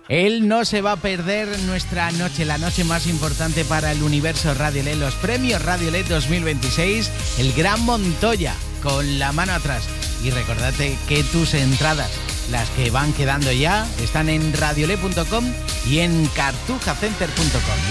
Él no se va a perder nuestra noche, la noche más importante para el universo Radiolet, los premios Radiolet 2026, el Gran Montoya, con la mano atrás. Y recordate que tus entradas, las que van quedando ya, están en radiolet.com y en cartujacenter.com.